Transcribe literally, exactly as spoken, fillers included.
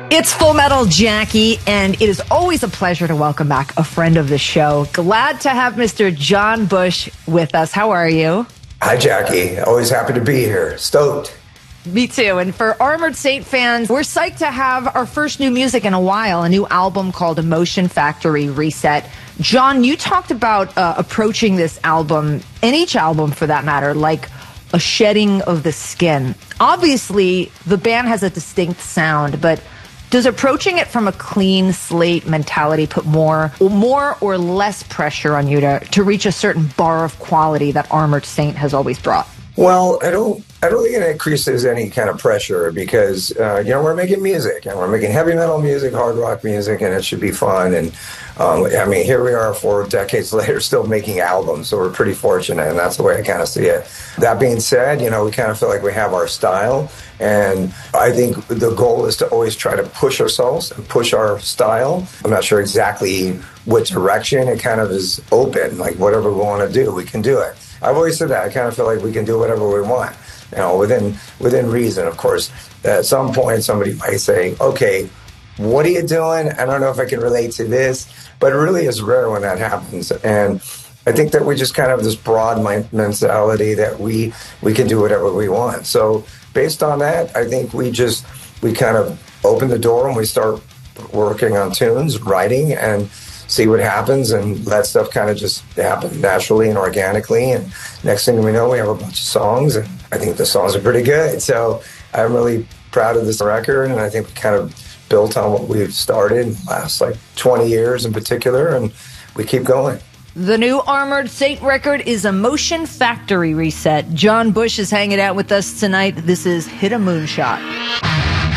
It's Full Metal Jackie, and it is always a pleasure to welcome back a friend of the show. Glad to have Mister John Bush with us. How are you? Hi, Jackie. Always happy to be here. Stoked. Me too. And for Armored Saint fans, we're psyched to have our first new music in a while, a new album called Emotion Factory Reset. John, you talked about uh, approaching this album, and each album for that matter, like a shedding of the skin. Obviously, the band has a distinct sound, but does approaching it from a clean slate mentality put more, more or less pressure on you to, to reach a certain bar of quality that Armored Saint has always brought? Well, I don't I don't think it increases any kind of pressure because, uh, you know, we're making music and we're making heavy metal music, hard rock music, and it should be fun. And, um, I mean, here we are four decades later still making albums, so we're pretty fortunate, and that's the way I kind of see it. That being said, you know, we kind of feel like we have our style, and I think the goal is to always try to push ourselves and push our style. I'm not sure exactly which direction. It kind of is open, like whatever we want to do, we can do it. I've always said that. I kind of feel like we can do whatever we want, you know, within within reason. Of course, at some point, somebody might say, okay, what are you doing? I don't know if I can relate to this, but it really is rare when that happens. And I think that we just kind of have this broad mentality that we, we can do whatever we want. So based on that, I think we just, we kind of open the door and we start working on tunes, writing, and see what happens, and let stuff kind of just happen naturally and organically. And next thing we know, we have a bunch of songs, and I think the songs are pretty good. So I'm really proud of this record, and I think we kind of built on what we've started in the last like twenty years in particular, and we keep going. The new Armored Saint record is Emotion Factory Reset. John Bush is hanging out with us tonight. This is Hit a Moonshot.